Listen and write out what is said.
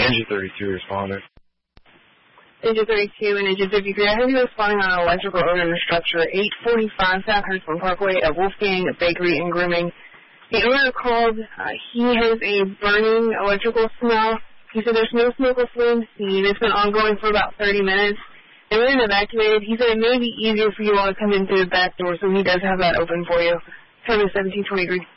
Ninja 32 responded. Ninja 32 and Ninja 53. I heard you responding on an electrical odor in the structure, 845 South Huntsman Parkway at Wolfgang Bakery and Grooming. The owner called. He has a burning electrical smell. He said there's no smoke or flume seen. It's been ongoing for about 30 minutes. They were evacuated. He said it may be easier for you all to come in through the back door, so he does have that open for you. Time is 17:23.